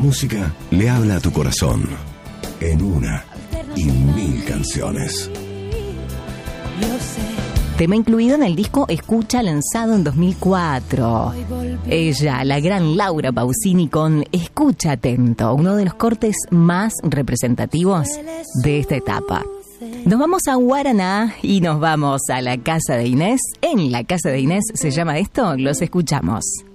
música le habla a tu corazón en una y mil canciones. Tema incluido en el disco Escucha, lanzado en 2004. Ella, la gran Laura Pausini, con Escucha Atento, uno de los cortes más representativos de esta etapa. Nos vamos a Guaraná y nos vamos a la casa de Inés. En la casa de Inés se llama esto, los escuchamos.